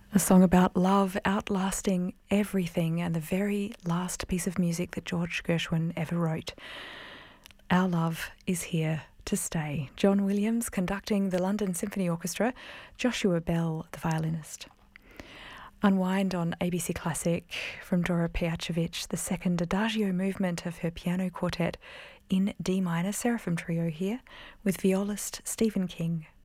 A song about love outlasting everything, and the very last piece of music that George Gershwin ever wrote. Our love is here to stay. John Williams conducting the London Symphony Orchestra, Joshua Bell, the violinist. Unwind on ABC Classic from Dora Pejacevic, the second Adagio movement of her piano quartet in D minor, Seraphim Trio here, with violist Stephen King.